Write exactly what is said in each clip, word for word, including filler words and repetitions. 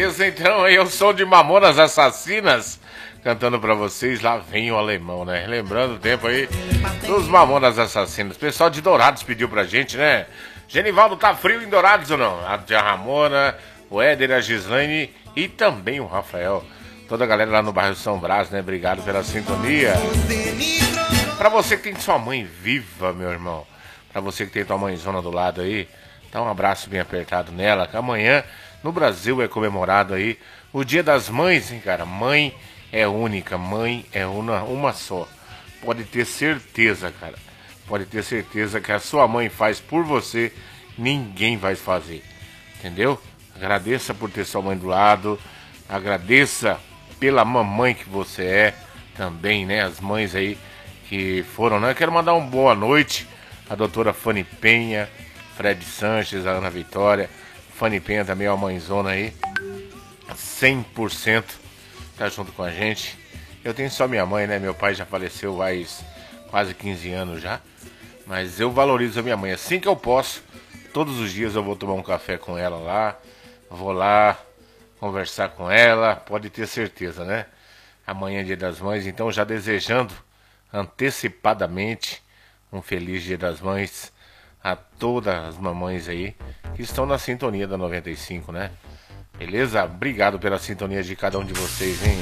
beleza, então aí eu sou de Mamonas Assassinas, cantando pra vocês, lá vem o alemão, né? Lembrando o tempo aí dos Mamonas Assassinas. O pessoal de Dourados pediu pra gente, né? Genivaldo, tá frio em Dourados ou não? A Tia Ramona, o Éder, a Gislaine e também o Rafael. Toda a galera lá no bairro São Brás, né? Obrigado pela sintonia. Pra você que tem sua mãe viva, meu irmão, pra você que tem tua mãezona do lado aí, dá um abraço bem apertado nela, que amanhã no Brasil é comemorado aí o Dia das Mães, hein, cara? Mãe é única, mãe é uma, uma só. Pode ter certeza, cara. Pode ter certeza que a sua mãe faz por você, ninguém vai fazer. Entendeu? Agradeça por ter sua mãe do lado. Agradeça pela mamãe que você é também, né? As mães aí que foram, né? Quero mandar uma boa noite à doutora Fanny Penha, Fred Sanches, a Ana Vitória. Fanny Penha também é uma mãezona aí, cem por cento tá junto com a gente. Eu tenho só minha mãe, né? Meu pai já faleceu faz quase quinze anos já, mas eu valorizo a minha mãe. Assim que eu posso, todos os dias eu vou tomar um café com ela lá, vou lá conversar com ela, pode ter certeza, né? Amanhã é Dia das Mães, então já desejando antecipadamente um feliz Dia das Mães a todas as mamães aí que estão na sintonia da noventa e cinco, né? Beleza? Obrigado pela sintonia de cada um de vocês, hein?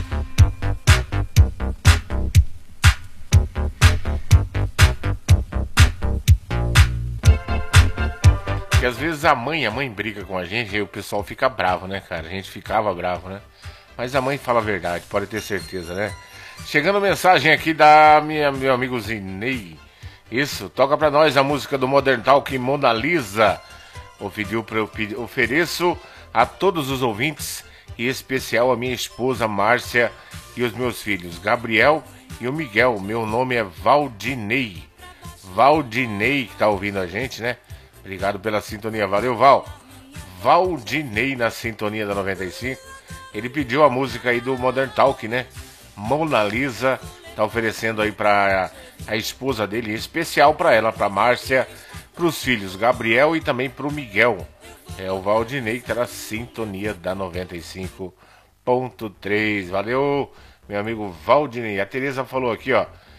Porque às vezes a mãe, a mãe briga com a gente e o pessoal fica bravo, né, cara? A gente ficava bravo, né? Mas a mãe fala a verdade, pode ter certeza, né? Chegando mensagem aqui da minha, meu amigo Zinei. Isso, toca pra nós a música do Modern Talk Mona Lisa. Pediu pra eu pedir, ofereço a todos os ouvintes, e em especial a minha esposa Márcia e os meus filhos Gabriel e o Miguel. Meu nome é Valdinei. Valdinei que tá ouvindo a gente, né? Obrigado pela sintonia, valeu, Val. Valdinei na sintonia da noventa e cinco. Ele pediu a música aí do Modern Talk, né? Mona Lisa, tá oferecendo aí pra a esposa dele, em especial pra ela, pra Márcia, pros filhos Gabriel e também pro Miguel. É o Valdinei que tá na sintonia da noventa e cinco ponto três. Valeu, meu amigo Valdinei. A Tereza falou aqui, ó.